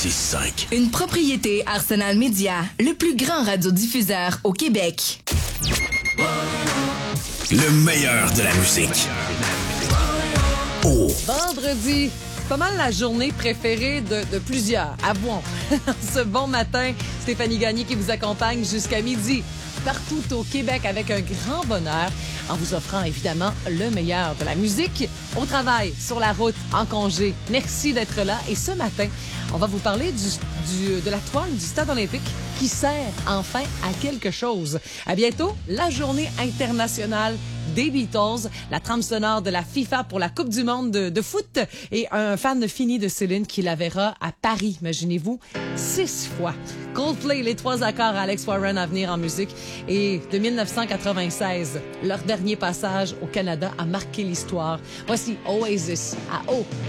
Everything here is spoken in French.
96.5. Une propriété Arsenal Média, le plus grand radiodiffuseur au Québec. Le meilleur de la musique. Vendredi, c'est pas mal la journée préférée de plusieurs. Avouons. Ce bon matin, Stéphanie Gagné qui vous accompagne jusqu'à midi. Partout au Québec avec un grand bonheur en vous offrant évidemment le meilleur de la musique au travail, sur la route, en congé. Merci d'être là. Et ce matin, on va vous parler de la toile du Stade olympique qui sert enfin à quelque chose. À bientôt, la journée internationale des Beatles, la trame sonore de la FIFA pour la Coupe du monde de foot et un fan fini de Céline qui la verra à Paris, imaginez-vous, 6 fois. Coldplay, les 3 accords à Alex Warren à venir en musique et de 1996, leur dernier passage au Canada a marqué l'histoire. Voici Oasis à